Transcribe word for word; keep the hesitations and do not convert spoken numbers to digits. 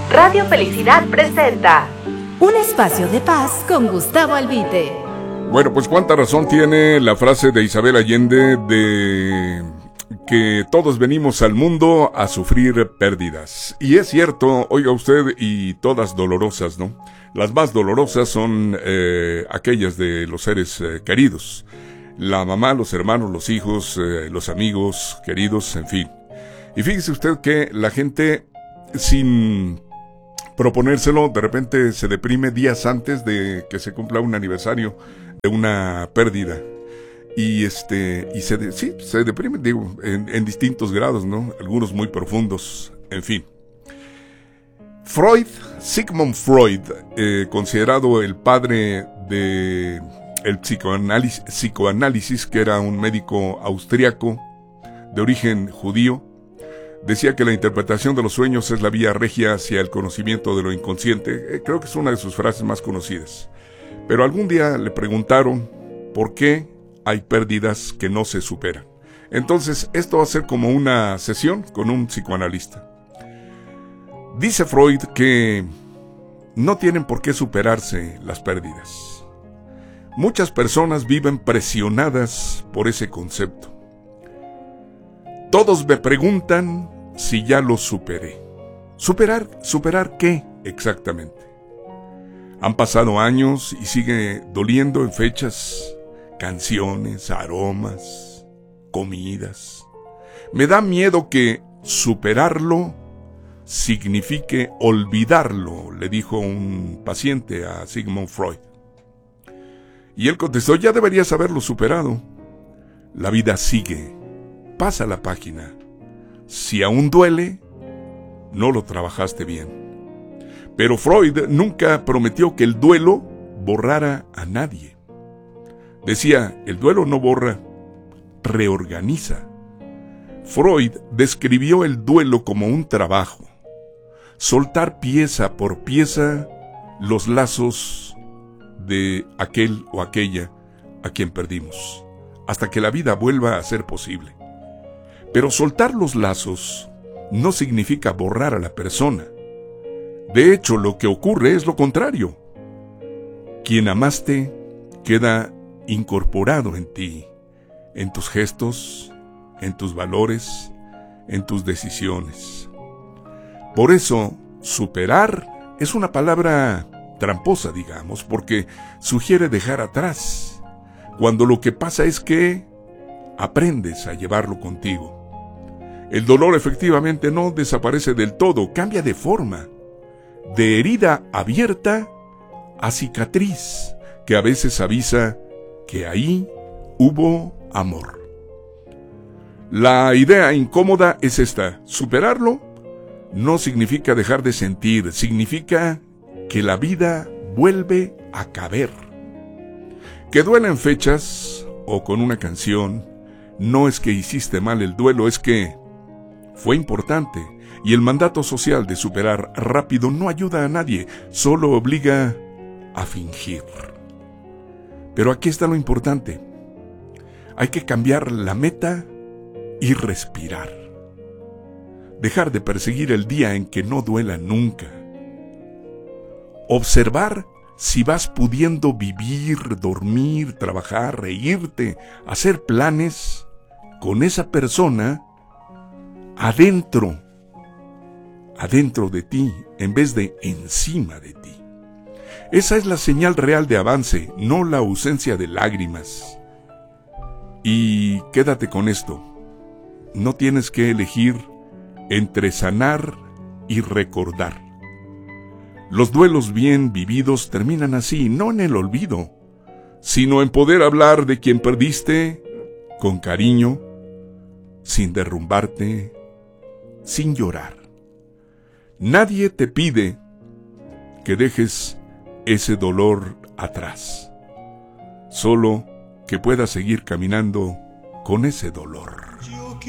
Radio Felicidad presenta un espacio de paz con Gustavo Albite. Bueno, pues cuánta razón tiene la frase de Isabel Allende de que todos venimos al mundo a sufrir pérdidas. Y es cierto, oiga usted, y todas dolorosas, ¿no? Las más dolorosas son eh, aquellas de los seres eh, queridos. La mamá, los hermanos, los hijos, eh, los amigos queridos, en fin. Y fíjese usted que la gente, sin proponérselo, de repente se deprime días antes de que se cumpla un aniversario de una pérdida. Y este, y se, de, sí, se deprime, digo, en, en distintos grados, ¿no? Algunos muy profundos, en fin. Freud, Sigmund Freud, eh, considerado el padre de el psicoanálisis, psicoanálisis, que era un médico austriaco de origen judío, decía que la interpretación de los sueños es la vía regia hacia el conocimiento de lo inconsciente. Eh, creo que es una de sus frases más conocidas. Pero algún día le preguntaron por qué hay pérdidas que no se superan. Entonces, esto va a ser como una sesión con un psicoanalista. Dice Freud que no tienen por qué superarse las pérdidas. Muchas personas viven presionadas por ese concepto. Todos me preguntan si ya lo superé. ¿Superar? ¿Superar qué exactamente? Han pasado años y sigue doliendo en fechas, canciones, aromas, comidas. Me da miedo que superarlo signifique olvidarlo, le dijo un paciente a Sigmund Freud. Y él contestó, ya deberías haberlo superado. La vida sigue, pasa la página. Si aún duele, no lo trabajaste bien. Pero Freud nunca prometió que el duelo borrara a nadie. Decía, el duelo no borra, reorganiza. Freud describió el duelo como un trabajo. Soltar pieza por pieza los lazos de aquel o aquella a quien perdimos, hasta que la vida vuelva a ser posible. Pero soltar los lazos no significa borrar a la persona. De hecho, lo que ocurre es lo contrario. Quien amaste queda incorporado en ti, en tus gestos, en tus valores, en tus decisiones. Por eso, superar es una palabra tramposa, digamos, porque sugiere dejar atrás, cuando lo que pasa es que aprendes a llevarlo contigo. El dolor efectivamente no desaparece del todo, cambia de forma, de herida abierta a cicatriz, que a veces avisa que ahí hubo amor. La idea incómoda es esta: superarlo no significa dejar de sentir, significa que la vida vuelve a caber. Que duela en fechas o con una canción, no es que hiciste mal el duelo, es que fue importante, y el mandato social de superar rápido no ayuda a nadie, solo obliga a fingir. Pero aquí está lo importante. Hay que cambiar la meta y respirar. Dejar de perseguir el día en que no duela nunca. Observar si vas pudiendo vivir, dormir, trabajar, reírte, hacer planes con esa persona adentro, adentro de ti, en vez de encima de ti. Esa es la señal real de avance, no la ausencia de lágrimas. Y quédate con esto. No tienes que elegir entre sanar y recordar. Los duelos bien vividos terminan así, no en el olvido, sino en poder hablar de quien perdiste con cariño, sin derrumbarte, sin llorar. Nadie te pide que dejes ese dolor atrás, solo que puedas seguir caminando con ese dolor.